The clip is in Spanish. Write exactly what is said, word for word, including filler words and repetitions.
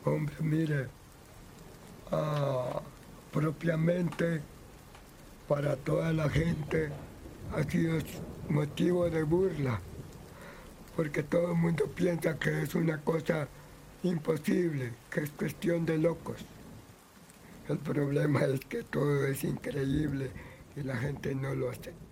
Hombre, mire, ah, propiamente para toda la gente ha sido motivo de burla, porque todo el mundo piensa que es una cosa imposible, que es cuestión de locos. El problema es que todo es increíble y la gente no lo hace.